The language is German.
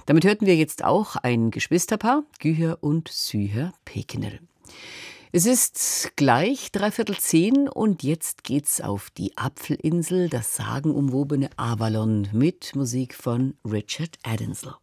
Damit hörten wir jetzt auch ein Geschwisterpaar, Güher und Süher Pekenel. Es ist gleich 9:15 und jetzt geht's auf die Apfelinsel, das sagenumwobene Avalon mit Musik von Richard Addinsel.